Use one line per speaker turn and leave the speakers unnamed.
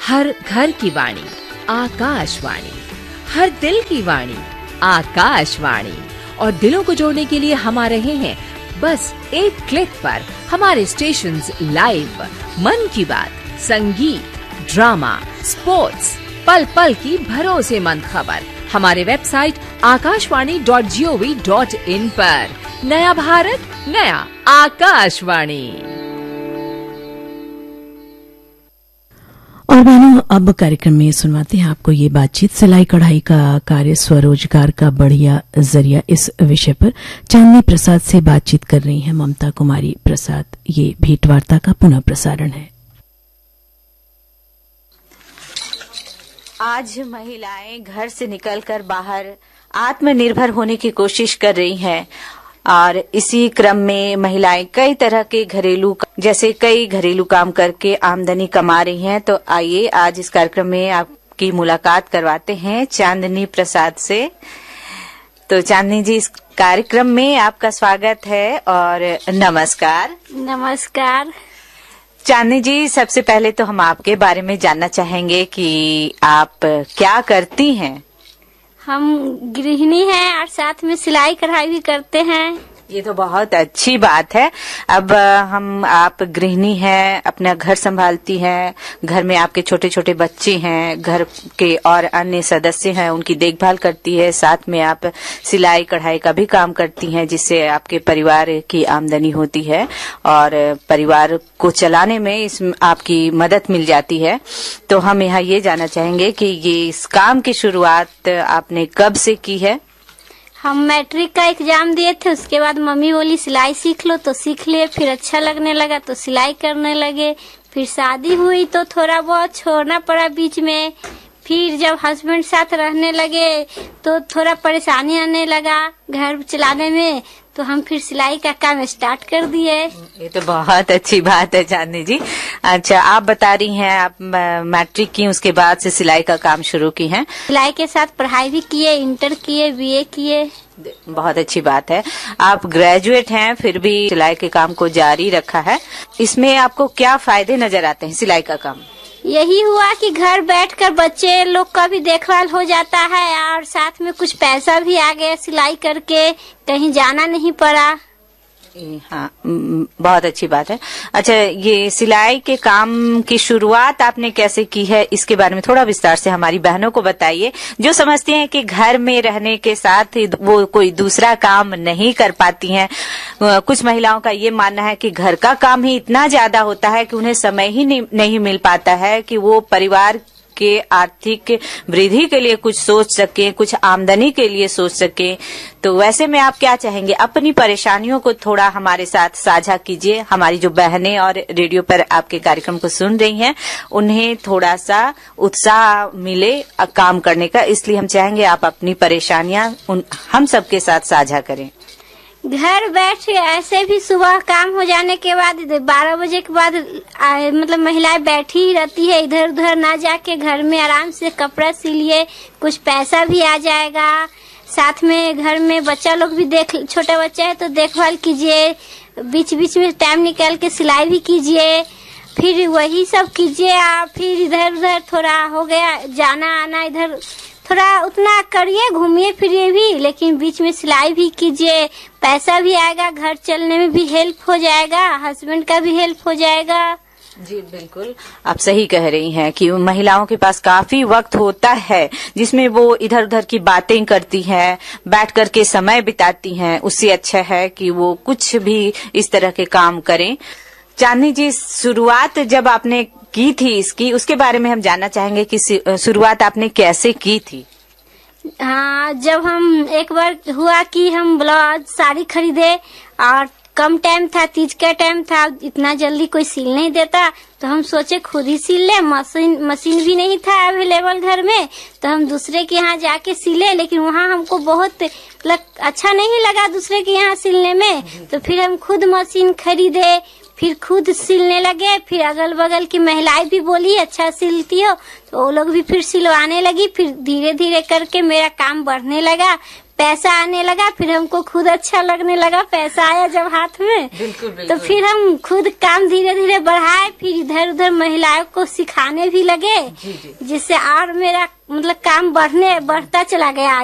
हर घर की वाणी आकाशवाणी, हर दिल की वाणी आकाशवाणी। और दिलों को जोड़ने के लिए हम आ रहे हैं बस एक क्लिक पर। हमारे स्टेशंस लाइव, मन की बात, संगीत, ड्रामा, स्पोर्ट्स, पल पल की भरोसेमंद खबर हमारे वेबसाइट akashvani.gov.in पर। नया भारत, नया आकाशवाणी।
और बहनों, अब कार्यक्रम में सुनवाते हैं आपको ये बातचीत, सिलाई कढ़ाई का कार्य स्वरोजगार का बढ़िया जरिया। इस विषय पर चांदनी प्रसाद से बातचीत कर रही हैं ममता कुमारी प्रसाद। ये भेंटवार्ता का पुनः प्रसारण है।
आज महिलाएं घर से निकलकर बाहर आत्मनिर्भर होने की कोशिश कर रही हैं और इसी क्रम में महिलाएं कई तरह के कई घरेलू काम करके आमदनी कमा रही हैं। तो आइए आज इस कार्यक्रम में आपकी मुलाकात करवाते हैं चांदनी प्रसाद से। तो चांदनी जी, इस कार्यक्रम में आपका स्वागत है और नमस्कार।
नमस्कार
चांदनी जी, सबसे पहले तो हम आपके बारे में जानना चाहेंगे कि आप क्या करती हैं।
हम गृहिणी हैं और साथ में सिलाई कढ़ाई भी करते हैं।
ये तो बहुत अच्छी बात है। अब आप गृहिणी हैं, अपना घर संभालती हैं, घर में आपके छोटे छोटे बच्चे हैं, घर के और अन्य सदस्य हैं, उनकी देखभाल करती है, साथ में आप सिलाई कढ़ाई का भी काम करती हैं, जिससे आपके परिवार की आमदनी होती है और परिवार को चलाने में इसमें आपकी मदद मिल जाती है। तो हम यहाँ ये जानना चाहेंगे कि ये इस काम की शुरुआत आपने कब से की है।
हम मैट्रिक का एग्जाम दिए थे, उसके बाद मम्मी बोली सिलाई सीख लो, तो सीख लिए। फिर अच्छा लगने लगा तो सिलाई करने लगे। फिर शादी हुई तो थोड़ा बहुत छोड़ना पड़ा बीच में। फिर जब हस्बैंड साथ रहने लगे तो थोड़ा परेशानी आने लगा घर चलाने में, तो हम फिर सिलाई का काम स्टार्ट कर दिए।
ये तो बहुत अच्छी बात है चांदनी जी। अच्छा, आप बता रही हैं आप मैट्रिक की, उसके बाद से सिलाई का काम शुरू की हैं।
सिलाई के साथ पढ़ाई भी किए, इंटर किए, बीए किए।
बहुत अच्छी बात है। आप ग्रेजुएट हैं फिर भी सिलाई के काम को जारी रखा है। इसमें आपको क्या फायदे नजर आते हैं सिलाई का काम।
यही हुआ कि घर बैठकर बच्चे लोग का भी देखभाल हो जाता है और साथ में कुछ पैसा भी आ गया सिलाई करके, कहीं जाना नहीं पड़ा।
हाँ, बहुत अच्छी बात है। अच्छा, ये सिलाई के काम की शुरुआत आपने कैसे की है, इसके बारे में थोड़ा विस्तार से हमारी बहनों को बताइए, जो समझती हैं कि घर में रहने के साथ वो कोई दूसरा काम नहीं कर पाती हैं। कुछ महिलाओं का ये मानना है कि घर का काम ही इतना ज्यादा होता है कि उन्हें समय ही नहीं मिल पाता है कि वो परिवार के आर्थिक वृद्धि के लिए कुछ सोच सके, कुछ आमदनी के लिए सोच सके। तो वैसे में आप क्या चाहेंगे, अपनी परेशानियों को थोड़ा हमारे साथ साझा कीजिए। हमारी जो बहनें और रेडियो पर आपके कार्यक्रम को सुन रही हैं, उन्हें थोड़ा सा उत्साह मिले काम करने का, इसलिए हम चाहेंगे आप अपनी परेशानियां हम सबके साथ साझा करें।
घर बैठ ऐसे भी सुबह काम हो जाने के बाद 12 बजे के बाद मतलब महिलाएं बैठी ही रहती है, इधर उधर ना जाके घर में आराम से कपड़ा सिलिए, कुछ पैसा भी आ जाएगा। साथ में घर में बच्चा लोग भी छोटा बच्चा है तो देखभाल कीजिए, बीच बीच में टाइम निकाल के सिलाई भी कीजिए, फिर वही सब कीजिए। आप फिर इधर उधर थोड़ा हो गया जाना आना, इधर थोड़ा उतना करिए, घूमिए फिरिए भी, लेकिन बीच में सिलाई भी कीजिए, पैसा भी आएगा, घर चलने में भी हेल्प हो जाएगा, हस्बैंड का भी हेल्प हो जाएगा।
जी बिल्कुल, आप सही कह रही हैं कि महिलाओं के पास काफी वक्त होता है जिसमें वो इधर उधर की बातें करती हैं, बैठ कर के समय बिताती हैं। उससे अच्छा है कि वो कुछ भी इस तरह के काम करें। चांदनी जी, शुरुआत जब आपने की थी इसकी, उसके बारे में हम जानना चाहेंगे कि शुरुआत आपने कैसे की थी।
हाँ, जब हम एक बार हुआ कि हम ब्लाउज साड़ी खरीदे और कम टाइम था, तीज का टाइम था, इतना जल्दी कोई सिल नहीं देता, तो हम सोचे खुद ही सिल ले। मशीन भी नहीं था अवेलेबल घर में, तो हम दूसरे के यहाँ जाके सिले, लेकिन वहाँ हमको बहुत अच्छा नहीं लगा दूसरे के यहाँ सिलने में, तो फिर हम खुद मशीन खरीदे, फिर खुद सिलने लगे। फिर अगल बगल की महिलाएं भी बोली अच्छा सिलती हो, तो वो लोग भी फिर सिलवाने लगी। फिर धीरे धीरे करके मेरा काम बढ़ने लगा, पैसा आने लगा, फिर हमको खुद अच्छा लगने लगा, पैसा आया जब हाथ में।
बिल्कुल
तो फिर हम खुद काम धीरे धीरे बढ़ाए, फिर इधर उधर महिलाओं को सिखाने भी लगे, जिससे और मेरा मतलब काम बढ़ता चला गया।